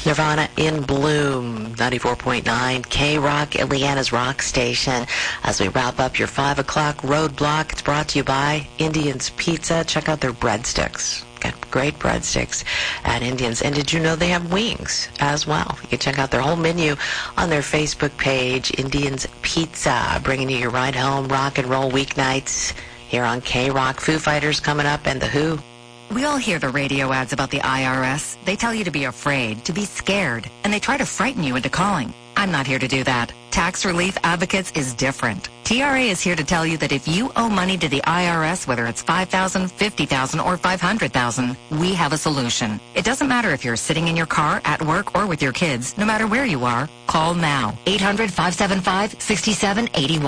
Nirvana in Bloom, 94.9 K-Rock, Indiana's rock station. As we wrap up your 5 o'clock roadblock, it's brought to you by Indian's Pizza. Check out their breadsticks. Got great breadsticks at Indian's. And did you know they have wings as well? You can check out their whole menu on their Facebook page, Indian's Pizza, bringing you your ride home rock and roll weeknights here on K-Rock. Foo Fighters coming up and The Who. We all hear the radio ads about the IRS. They tell you to be afraid, to be scared, and they try to frighten you into calling. I'm not here to do that. Tax Relief Advocates is different. TRA is here to tell you that if you owe money to the IRS, whether it's $5,000, $50,000, or $500,000, we have a solution. It doesn't matter if you're sitting in your car, at work, or with your kids. No matter where you are, call now. 800-575-6781.